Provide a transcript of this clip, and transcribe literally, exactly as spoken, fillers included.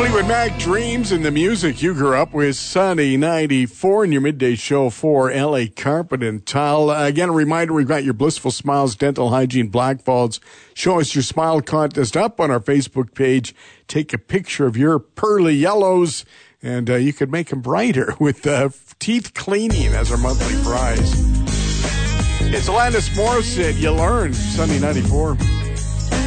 Fleetwood Mac, Dreams, and the music you grew up with. Sunny ninety-four in your midday show for L A Carpet and Tile. Uh, again, a reminder, we've got your Blissful Smiles Dental Hygiene Blackfalds. Show us your smile contest up on our Facebook page. Take a picture of your pearly yellows, and uh, you could make them brighter with uh, teeth cleaning as our monthly prize. It's Alanis Morissette, You Learn, Sunny ninety-four.